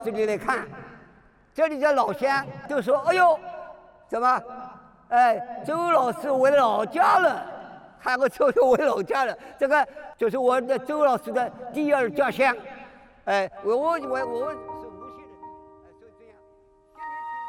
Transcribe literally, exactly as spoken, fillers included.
这里来看，这里的老乡就说：“哎呦，怎么？哎，周老师回老家了，喊我周周回老家了。这个就是我的周老师的第二家乡。哎，我我我我。”